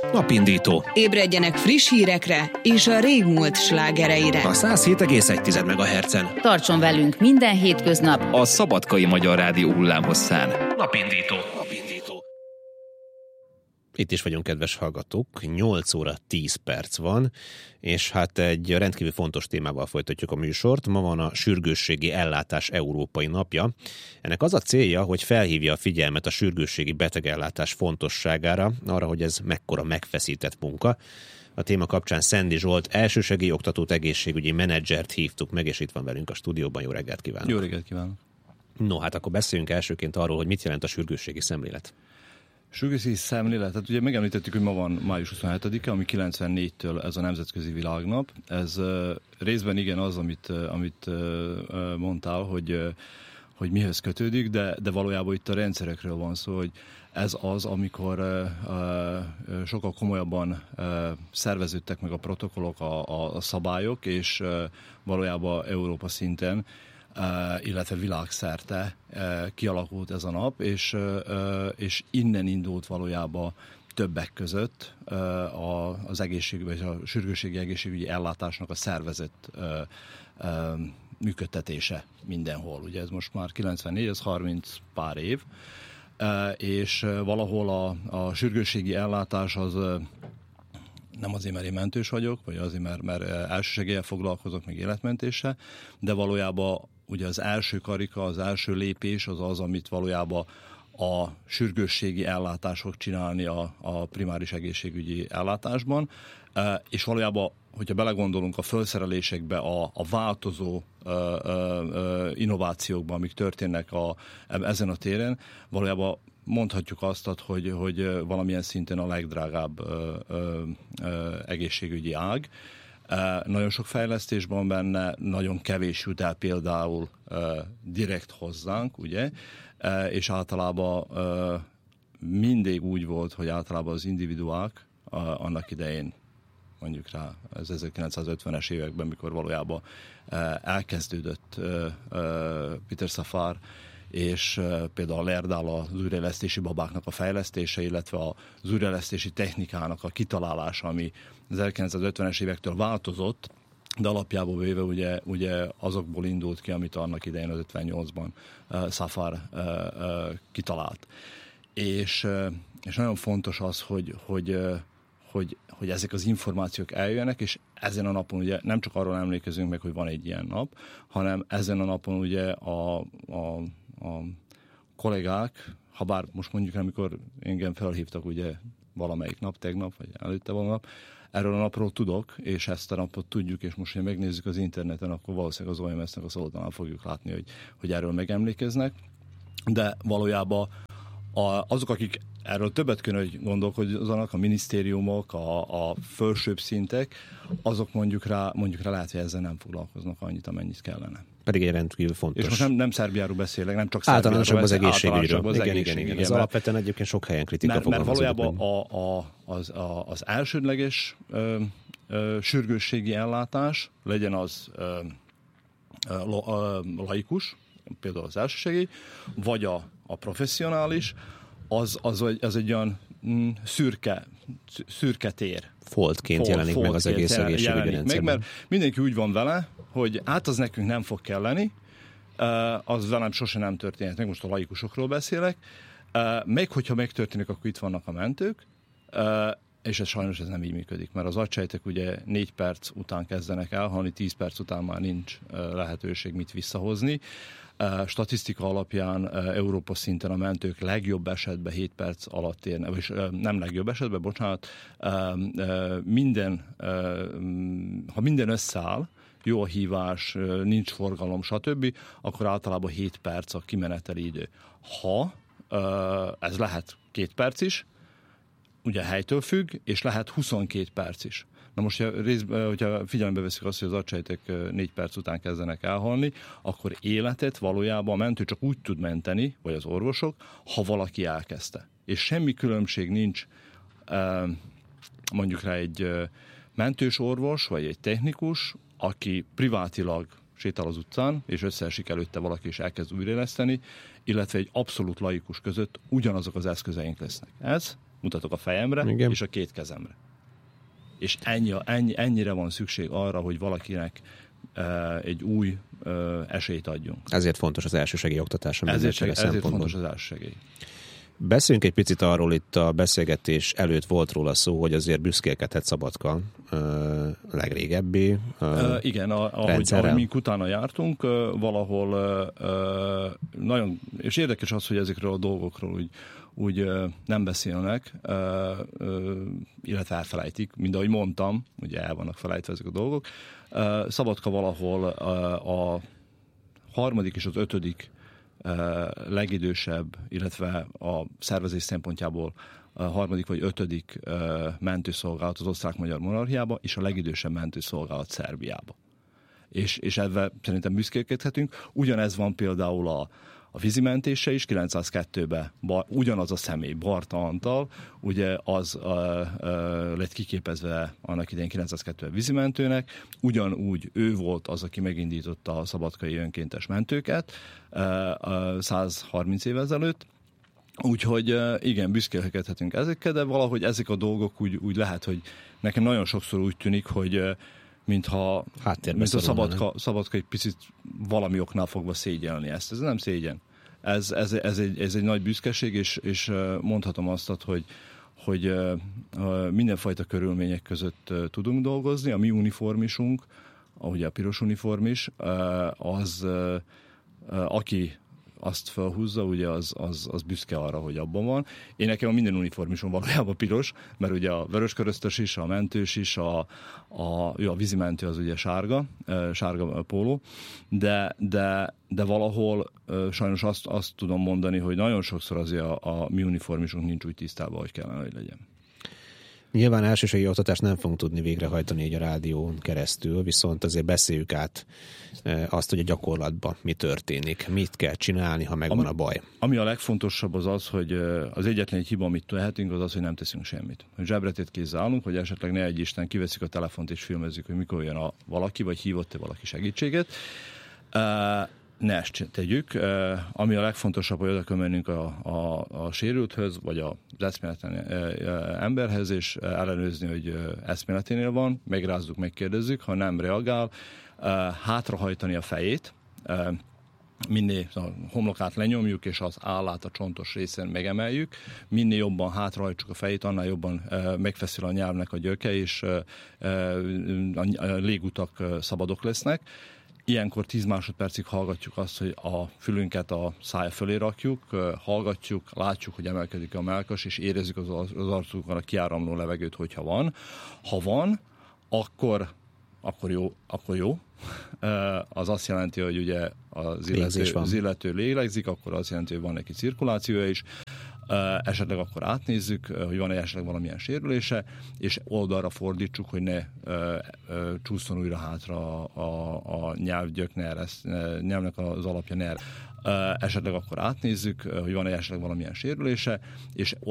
Napindító. Ébredjenek friss hírekre és a régmúlt slágereire. A 107,1 MHz-en. Tartson velünk minden hétköznap a Szabadkai Magyar Rádió hullámhosszán. Napindító. Itt is vagyunk, kedves hallgatók, 8 óra 10 perc van, és hát egy rendkívül fontos témával folytatjuk a műsort. Ma van a Sürgősségi Ellátás Európai Napja. Ennek az a célja, hogy felhívja a figyelmet a sürgősségi betegellátás fontosságára, arra, hogy ez mekkora megfeszített munka. A téma kapcsán Szendi Zsolt elsősegély oktatót, egészségügyi menedzsert hívtuk meg, és itt van velünk a stúdióban. Jó reggelt kívánok! Jó reggelt kívánok! No, hát akkor beszéljünk elsőként arról, hogy mit jelent a sürgősségi szemlélet. Sürgősségi szemlélet, hát ugye megemlítettük, hogy ma van május 27-e, ami 94-től ez a Nemzetközi Világnap. Ez részben igen az, amit mondtál, hogy mihez kötődik, de valójában itt a rendszerekről van szó, hogy ez az, amikor sokkal komolyabban szerveződtek meg a protokollok, a szabályok, és valójában Európa szinten, illetve világszerte kialakult ez a nap, és innen indult valójában többek között az egészségügyi, a sürgősségi egészségügyi ellátásnak a szervezett működtetése mindenhol. Ugye ez most már 94, ez 30 pár év, és valahol a sürgősségi ellátás az nem azért, mert én mentős vagyok, vagy azért, mert elsősegéllyel foglalkozok, meg életmentéssel, de valójában ugye az első karika, az első lépés az, amit valójában a sürgősségi ellátás fog csinálni a primáris egészségügyi ellátásban, és valójában, hogyha belegondolunk a felszerelésekbe, a változó innovációkban, amik történnek ezen a téren, valójában mondhatjuk azt, hogy valamilyen szinten a legdrágább egészségügyi ág. Nagyon sok fejlesztés van benne, nagyon kevés jut el például direkt hozzánk, ugye? És általában mindig úgy volt, hogy általában az individuák annak idején, mondjuk rá az 1950-es években, mikor valójában elkezdődött Peter Safar, és például a Lerdál az újraélesztési babáknak a fejlesztése, illetve az újraélesztési technikának a kitalálása, ami az 1950-es évektől változott, de alapjából véve ugye azokból indult ki, amit annak idején az 58-ban Safar kitalált. És nagyon fontos az, hogy ezek az információk eljöjjenek, és ezen a napon ugye nem csak arról emlékezünk meg, hogy van egy ilyen nap, hanem ezen a napon ugye a kollégák, ha bár most mondjuk, amikor engem felhívtak ugye valamelyik nap, tegnap, vagy előtte valamelyik nap, erről a napról tudok, és ezt a napot tudjuk, és most, ha megnézzük az interneten, akkor valószínűleg az OMS-nek a szolgáltatásán fogjuk látni, hogy erről megemlékeznek. De valójában azok, akik erről többet kéne, hogy gondolkodjanak, a minisztériumok, a felsőbb szintek, azok mondjuk rá lehet, hogy ezzel nem foglalkoznak annyit, amennyit kellene. Pedig egy rendkívül fontos. És most nem Szerbiáról beszélek, nem csak Szerbiáról. Általánosabb az egészségügyről. Igen. Ez alapvetően egyébként sok helyen kritika fogalmazódott. Mert valójában az elsődleges sürgősségi ellátás, legyen az laikus, például az elsősegély, vagy a professzionális, az egy olyan szürke tér. Foltként jelenik meg az egész egészségügyi rendszerben. Mert mindenki úgy van vele, hogy az nekünk nem fog kelleni, az velem sose nem történhet meg, most a laikusokról beszélek, még hogyha megtörténik, akkor itt vannak a mentők, és sajnos ez nem így működik, mert az agysejtek ugye 4 perc után kezdenek elhalni, 10 perc után már nincs lehetőség mit visszahozni. Statisztika alapján Európa szinten a mentők legjobb esetben 7 perc alatt érnek, és nem legjobb esetben, bocsánat, ha minden összeáll, jó a hívás, nincs forgalom, stb., akkor általában 7 perc a kimeneteli idő. Ha ez lehet 2 perc is, ugye helytől függ, és lehet 22 perc is. Na most, hogyha figyelembe veszik azt, hogy az agysejtek 4 perc után kezdenek elhalni, akkor életet valójában a mentő csak úgy tud menteni, vagy az orvosok, ha valaki elkezdte. És semmi különbség nincs mondjuk rá egy mentős orvos, vagy egy technikus, aki privátilag sétál az utcán, és összeesik előtte valaki, és elkezd újraéleszteni, illetve egy abszolút laikus között ugyanazok az eszközeink lesznek. Ez mutatok a fejemre, igen, és a két kezemre. És ennyire van szükség arra, hogy valakinek egy új esélyt adjunk. Ezért fontos az elsősegély oktatása. Ezért fontos az elsősegély. Beszéljünk egy picit arról, itt a beszélgetés előtt volt róla szó, hogy azért büszkélkedhet Szabadka legrégebbi igen, ahogy mink utána jártunk, valahol nagyon, és érdekes az, hogy ezekről a dolgokról úgy nem beszélnek, illetve elfelejtik, mind ahogy mondtam, ugye el vannak felejtve ezek a dolgok. Szabadka valahol a 3. és az 5. legidősebb, illetve a szervezés szempontjából a 3. vagy 5. mentőszolgálat az osztrák-magyar monarchiába, és a legidősebb mentőszolgálat Szerbiába. És ebben szerintem büszkélkedhetünk. Ugyanez van például a vízimentése is, 902-ben ugyanaz a személy, Barta Antal, ugye az lett kiképezve annak idején 902-ben vízimentőnek, ugyanúgy ő volt az, aki megindította a szabadkai önkéntes mentőket 130 évvel ezelőtt, úgyhogy igen, büszkélkedhetünk ezekkel, de valahogy ezek a dolgok úgy lehet, hogy nekem nagyon sokszor úgy tűnik, hogy mintha a Szabadka egy picit valami oknál fogva szégyelni ezt. Ez nem szégyen. Ez egy nagy büszkeség, és mondhatom azt, hogy mindenfajta körülmények között tudunk dolgozni. A mi uniformisunk, ahogy a piros uniformis, az, aki azt felhúzza, ugye az büszke arra, hogy abban van. Én nekem a minden uniformison valójában piros, mert ugye a vörösköröztös is, a mentős is, a vízimentő az ugye sárga póló, de valahol sajnos azt tudom mondani, hogy nagyon sokszor azért a mi uniformisunk nincs úgy tisztában, hogy kellene, hogy legyen. Nyilván elsősegély oktatást nem fogunk tudni végrehajtani így a rádión keresztül, viszont azért beszéljük át azt, hogy a gyakorlatban mi történik, mit kell csinálni, ha megvan a baj. Ami a legfontosabb az, hogy az egyetlen egy hiba, amit tehetünk, az, hogy nem teszünk semmit. Hogy zsebretét kézzel állunk, hogy esetleg ne egy Isten kiveszik a telefont és filmezzük, hogy mikor jön valaki, vagy hívott-e valaki segítséget. Ne ezt tegyük. Ami a legfontosabb, hogy oda kell mennünk a sérülthöz, vagy az eszméletlen emberhez, és ellenőrizni, hogy eszméleténél van, megrázzuk, megkérdezzük, ha nem reagál, hátrahajtani a fejét, minél a homlokát lenyomjuk, és az állát a csontos részen megemeljük, minél jobban hátrahajtsuk a fejét, annál jobban megfeszül a nyelvnek a gyöke, és a légutak szabadok lesznek. Ilyenkor 10 másodpercig hallgatjuk azt, hogy a fülünket a szája fölé rakjuk, hallgatjuk, látjuk, hogy emelkedik a mellkas, és érezzük az arcunkon a kiáramló levegőt, hogyha van. Ha van, akkor jó. Az azt jelenti, hogy ugye az illető lélegzik, akkor azt jelenti, hogy van neki cirkulációja is. Esetleg akkor átnézzük, hogy van esetleg valamilyen sérülése, és oldalra fordítsuk, hogy ne csúszson újra hátra a nyelvgyök, nyelvnek az alapja ne. Esetleg akkor átnézzük, hogy van esetleg valamilyen sérülése, és